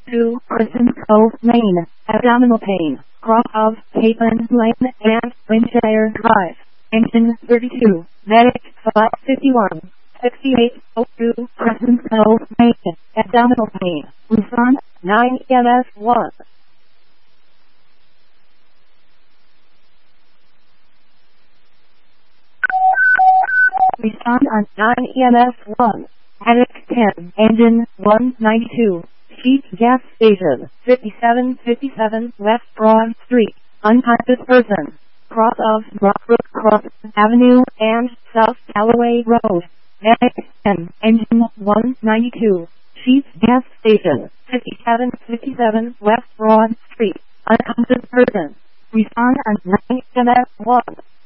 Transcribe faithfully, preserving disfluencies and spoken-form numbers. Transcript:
two, Kristen Cove, Maine. Abdominal pain. Cross of Caitlin Lane and Winchester Drive. Engine thirty-two. Medic five fifty-one. sixty-eight oh two, Kristen Cove, Maine. Abdominal pain. Respond nine E M S one. Respond on nine E M S one. Attic ten, Engine one ninety-two. Sheet gas station, fifty-seven fifty-seven West Broad Street. Unconscious person. Cross of Rockbrook Cross Avenue and South Callaway Road. Attic ten, Engine one ninety-two. Sheet gas station, fifty-seven fifty-seven West Broad Street. Unconscious person. Respond on nine E M S one.